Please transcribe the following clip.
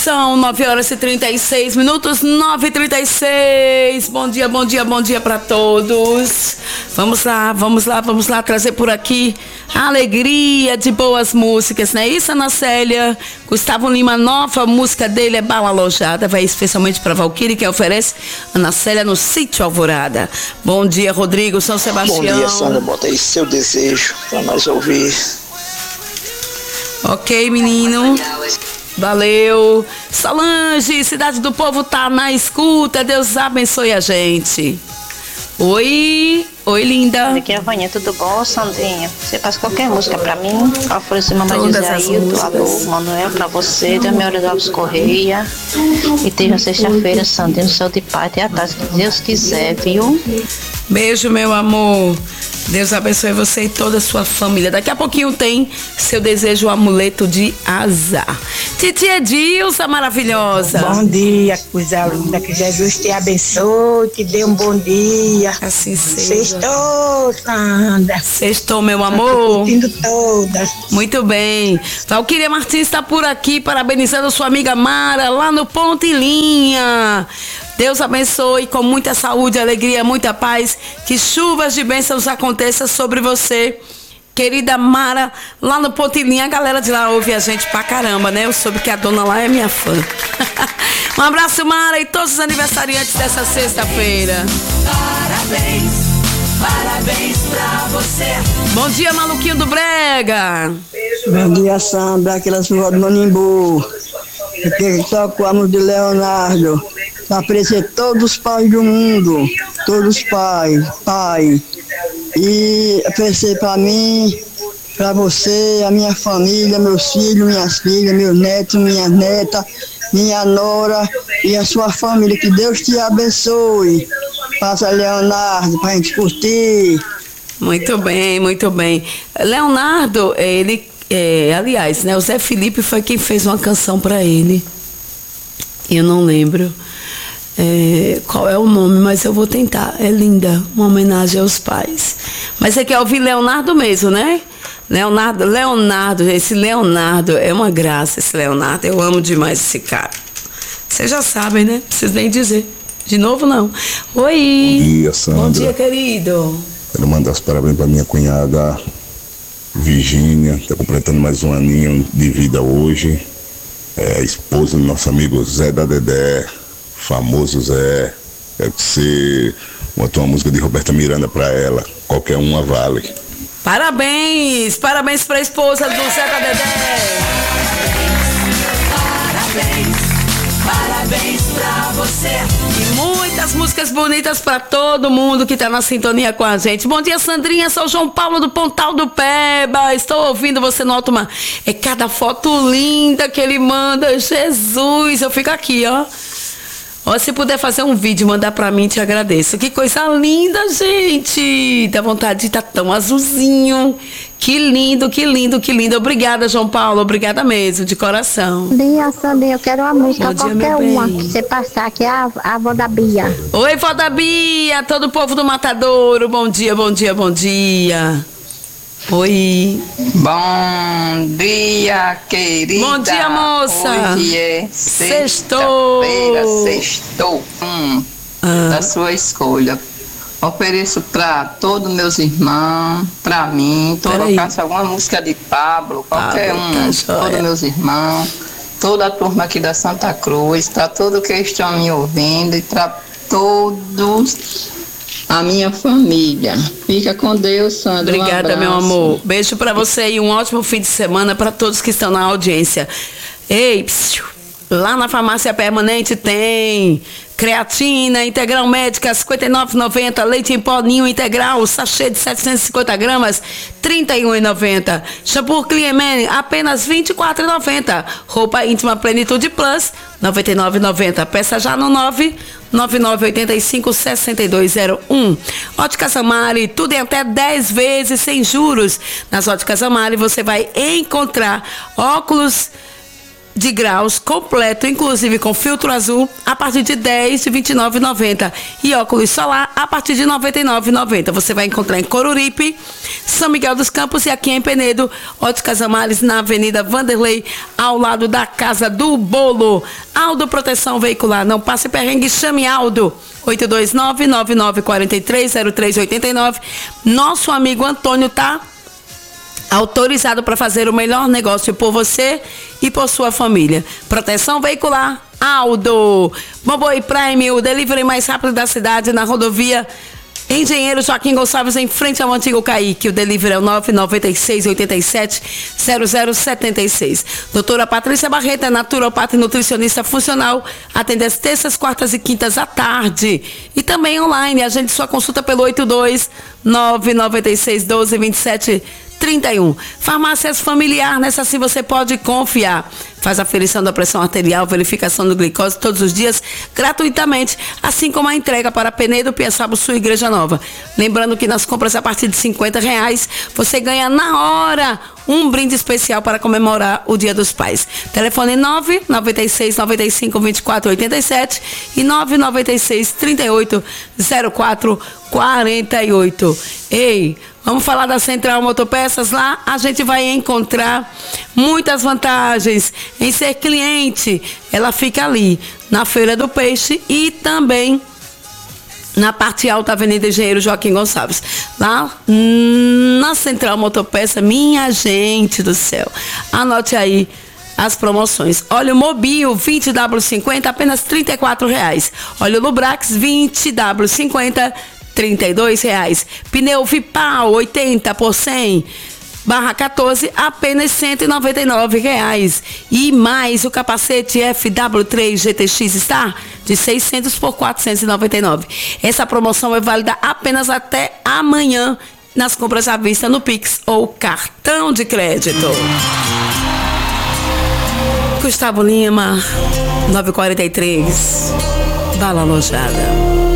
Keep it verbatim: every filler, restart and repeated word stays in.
São nove horas e trinta e seis minutos, nove e trinta e seis. Bom dia, bom dia, bom dia para todos. Vamos lá, vamos lá, vamos lá trazer por aqui a alegria de boas músicas, não é isso, Ana Célia? Gustavo Lima, nova música dele é Bala Alojada, vai especialmente para Valquíria, que oferece Ana Célia no Sítio Alvorada. Bom dia, Rodrigo, São Sebastião. Bom dia, Sandra, bota aí seu desejo para nós ouvir. Ok, menino. Valeu. Solange, Cidade do Povo tá na escuta. Deus abençoe a gente. Oi, oi, linda. Aqui é a Vânia, tudo bom, Sandrinha? Você faz qualquer música pra mim. Ofereço Mamãe José Ailton, alô, Manuel, pra você, da minha hora Alves Correia. E teve sexta-feira, Sandrinha, no céu de paz, até a tarde, se Deus quiser, viu? Beijo, meu amor. Deus abençoe você e toda a sua família. Daqui a pouquinho tem seu desejo, amuleto de azar. Titia Edilza, maravilhosa. Bom dia, coisa linda. Que Jesus te abençoe, te dê um bom dia. Assim seja. Sextou, Sandra. Sextou, meu amor. Curtindo todas. Muito bem. Valquíria Martins está por aqui, parabenizando sua amiga Mara, lá no Ponto e Linha. Deus abençoe com muita saúde, alegria, muita paz. Que chuvas de bênçãos aconteçam sobre você, querida Mara, lá no Ponto e Linha. A galera de lá ouve a gente pra caramba, né? Eu soube que a dona lá é minha fã. Um abraço, Mara, e todos os aniversariantes dessa sexta-feira. Parabéns, parabéns pra você. Bom dia, maluquinho do Brega. Bom dia, Sandra, aquelas ruas do Manimbu. Aqui toca o amor de Leonardo. Para aparecer todos os pais do mundo, todos os pais, pai. E aparecer para mim, para você, a minha família, meus filhos, minhas filhas, meus netos, minhas netas, minha nora e a sua família. Que Deus te abençoe. Passa, Leonardo, para a gente curtir. Muito bem, muito bem. Leonardo, ele, é, aliás, né, o Zé Felipe foi quem fez uma canção para ele. Eu não lembro. É, qual é o nome, mas eu vou tentar. É linda, uma homenagem aos pais. Mas você quer ouvir Leonardo mesmo, né? Leonardo, Leonardo, esse Leonardo é uma graça, esse Leonardo. Eu amo demais esse cara. Vocês já sabem, né? Não preciso nem dizer. De novo, não. Oi. Bom dia, Sandra. Bom dia, querido. Quero mandar os parabéns para minha cunhada Virgínia, que está completando mais um aninho de vida hoje. É esposa do nosso amigo Zé da Dedé. Famoso Zé. Quero que você bote uma música de Roberta Miranda pra ela. Qualquer uma vale. Parabéns! Parabéns pra esposa do Zé da Dedé. Parabéns, parabéns pra você. E muitas músicas bonitas pra todo mundo que tá na sintonia com a gente. Bom dia, Sandrinha. Sou João Paulo do Pontal do Peba. Estou ouvindo você no Alto-Mar. É cada foto linda que ele manda. Jesus, eu fico aqui, ó. Ó, se puder fazer um vídeo e mandar pra mim, te agradeço. Que coisa linda, gente. Dá vontade de estar tão azulzinho. Que lindo, que lindo, que lindo. Obrigada, João Paulo. Obrigada mesmo, de coração. Bom dia, Sandrinha. Eu quero uma música, Bom dia, qualquer meu uma bem. que você passar, que é a, a avó da Bia. Oi, vó da Bia. Todo o povo do Matadouro. Bom dia, bom dia, bom dia. Oi. Bom dia, querida. Bom dia, moça. Hoje é Sextou. sexta-feira, sextou. Hum, Ah. Da sua escolha. Ofereço para todos meus irmãos, para mim, colocasse alguma música de Pablo, qualquer Pablo, um, tá joia. todos meus irmãos, toda a turma aqui da Santa Cruz, para todos que estão me ouvindo e para todos a minha família. Fica com Deus, Sandra. Obrigada, um meu abraço. amor. Beijo pra você e um ótimo fim de semana para todos que estão na audiência. Ei, psiu, lá na Farmácia Permanente tem creatina, integral médica, cinquenta e nove reais e noventa centavos, leite em pó ninho integral, sachê de setecentos e cinquenta gramas, trinta e um reais e noventa centavos. Shampoo Clean Man, apenas vinte e quatro reais e noventa centavos. Roupa íntima Plenitude Plus, noventa e nove reais e noventa centavos. Peça já no nove nove nove oito cinco seis dois zero um. Óticas Amari, tudo em até dez vezes sem juros. Nas Óticas Amari você vai encontrar óculos de graus completo, inclusive com filtro azul, a partir de dez de vinte e nove reais e noventa centavos. E óculos solar a partir de noventa e nove reais e noventa centavos. Você vai encontrar em Coruripe, São Miguel dos Campos e aqui em Penedo, Óticas Amares, na Avenida Vanderlei, ao lado da Casa do Bolo. Aldo Proteção Veicular, não passe perrengue, chame Aldo. oito dois nove, nove nove quatro três, zero três oito nove. Nosso amigo Antônio tá autorizado para fazer o melhor negócio por você e por sua família. Proteção Veicular, Aldo. Momboi Prime, o delivery mais rápido da cidade, na rodovia Engenheiro Joaquim Gonçalves, em frente ao antigo Caique. O delivery é o nove nove seis, oito sete, zero zero sete seis. Doutora Patrícia Barreto é naturopata e nutricionista funcional. Atende às terças, quartas e quintas à tarde. E também online. Agende sua consulta pelo oito dois nove nove seis, um dois, vinte e sete trinta e um. Farmácias Familiar, nessa sim você pode confiar. Faz aferição da pressão arterial, verificação do glicose todos os dias, gratuitamente, assim como a entrega para Penedo, Piaçaba, Sul e Igreja Nova. Lembrando que nas compras a partir de cinquenta reais, você ganha na hora um brinde especial para comemorar o Dia dos Pais. Telefone nove nove seis, nove cinco, vinte e quatro oitenta e sete e nove nove seis, trinta e oito, zero quatro quarenta e oito. Ei, vamos falar da Central Motopeças. Lá a gente vai encontrar muitas vantagens em ser cliente. Ela fica ali na Feira do Peixe e também na parte alta, Avenida Engenheiro Joaquim Gonçalves. Lá na Central Motopeça, minha gente do céu, anote aí as promoções. Óleo Mobil vinte W cinquenta, apenas trinta e quatro reais. Óleo Lubrax vinte W cinquenta, trinta e dois reais. Pneu Vipal oitenta por cem barra quatorze, apenas cento e noventa e nove reais. E mais o capacete F W três G T X Star de seiscentos por quatrocentos e noventa e nove. Essa promoção é válida apenas até amanhã nas compras à vista no Pix ou cartão de crédito. Gustavo Lima, nove quarenta e três, Bala Alojada.